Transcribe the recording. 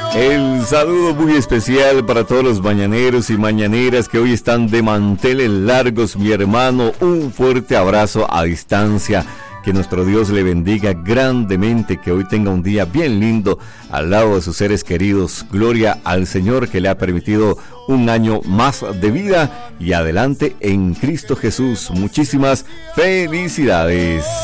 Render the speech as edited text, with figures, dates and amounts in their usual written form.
El saludo muy especial para todos los mañaneros y mañaneras que hoy están de manteles largos, mi hermano. Un fuerte abrazo a distancia. Que nuestro Dios le bendiga grandemente, que hoy tenga un día bien lindo al lado de sus seres queridos. Gloria al Señor que le ha permitido un año más de vida y adelante en Cristo Jesús. Muchísimas felicidades.